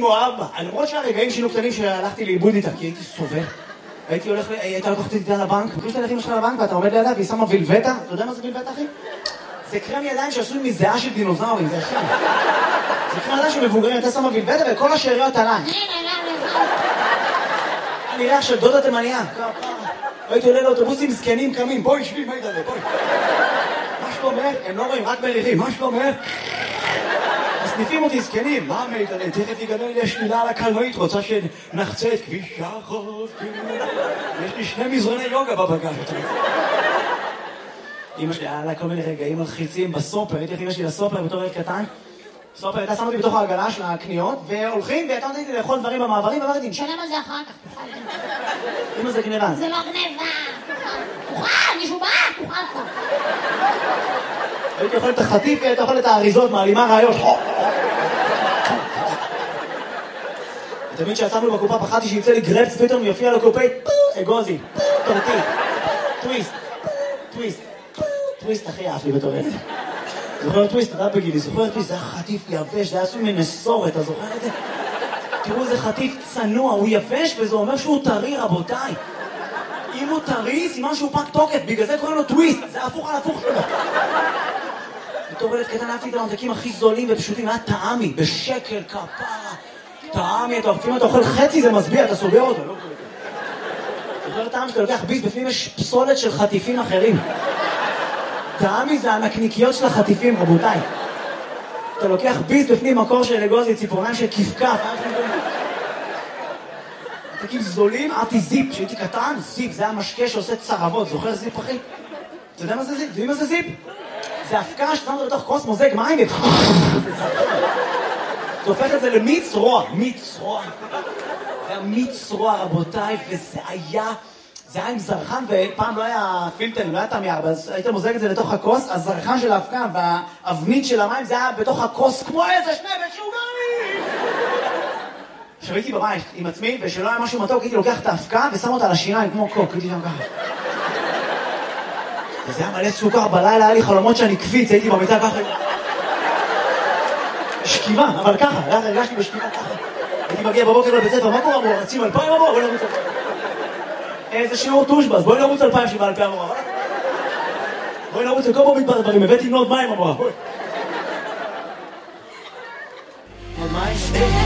מאוהב בה. למרות שהרגעים שינו קטנים שהלכתי לאיבוד איתה, כי הייתי סובל. הייתה לקחת איתה לבנק, מכיר שאתה הולך עם שלך לבנק ואתה עומד לידה והיא שמה וילבטה. אתה יודע מה זה וילבטה, אחי? זה קרם ידיים שעשוי מזיעה של דינוזאורים, זה ישן. זה קרם ידיים של מבוגרים, אתה שמה וילבטה וכל השאריות עליי. אני ריח של דודה תימניה. הייתי עולה לאוטובוסים זקנים קמים, בואי שבי, מה ידעלה, בואי. מה שלומך? הם לא רואים, רק מריחים, מה שלומך? מסניפים אותי זקנים, מה מידעלה? תכף יגדל לי השלילה על הקלנועית, רוצה שנחצה את כביש החוף. יש לי 2 מזרוני יוגה בבגז. אמא שלי היה לה כל מיני רגעים מלחיצים בסופר, הייתי הכי אמא שלי לסופר בתור ילד קטן. סופר הייתה שמה אותי בתוך העגלה של הקניות, והולכים והייתה נותנת לי לאכול דברים במעברים, ואמרתי, נשלם על זה אחר כך, תוכל. אמא זה גניבה. זה לא גניבה, תוכל, מישהו בא, תוכל. הייתי אוכל את החטיף והייתי אוכל את האריזות, מעלימה רעיון. תמיד שיצאנו בקופה פחדתי שיצא לי גרפס, פתאום יופיע לקופי, אגוזי, טורטי, טוויסט, טוויסט, טוויסט הכי אהב לי בתור ילד. זוכר טוויסט, אתה בגילי, זוכר טוויסט, זה היה חטיף יבש, זה היה עשוי מנסורת, אתה זוכר את זה? תראו איזה חטיף צנוע, הוא יבש וזה אומר שהוא טרי, רבותיי. אם הוא טרי, סימן שהוא פג תוקף, בגלל זה קוראים לו טוויסט, זה הפוך על הפוך שלו. בתור ילד קטן אהבתי את הממתקים הכי זולים ופשוטים, היה טעמי, בשקל, כפרה. טעמי, לפעמים אתה אוכל חצי, זה מסביע, אתה סוגר אותו, לא? זוכר טעם שאתה לוקח ביס, בפנים יש פסולת של חטיפים אחרים. טעמי זה הנקניקיות של החטיפים, רבותיי. אתה לוקח ביס בפנים מקור של אגוזי, ציפורניים של כפכף. ממתקים זולים, אהבתי זיפ, כשהייתי קטן, זיפ, זה היה משקה שעושה צרבות, זוכר זיפ אחי? אתה יודע מה זה זיפ? יודעים מה זה זיפ? זה הפקה ששמת בתוך כוס מוזג מים זה הופך את זה למיץ רוע, מיץ רוע. זה היה מיץ רוע, רבותיי, וזה היה עם זרחן, ופעם לא היה פילטרים, לא היה תמי 4, אז היית מוזג את זה לתוך הכוס, הזרחן של ההפקה והאבנית של המים, זה היה בתוך הכוס כמו איזה 2 משוגעים! עכשיו הייתי בבית עם עצמי, ושלא היה משהו מתוק, הייתי לוקח את ההפקה ושם אותה על השיניים כמו קוק, הייתי שם ככה. וזה היה מלא סוכר, בלילה היה לי חלומות שאני קפיץ, הייתי במיטה ככה. שכיבה, אבל ככה, הרגשתי בשכיבה ככה. הייתי מגיע בבוקר לבית ספר, מה קורה אמרו? רצים 2000 אמרו, בואי נרוץ 2000. איזה שיעור טושבס, בואי נרוץ 2000 שבעל פה אמרו. בואי נרוץ לכל בו מדבר דברים, הבאתי מאוד מים אמרו. עוד מים?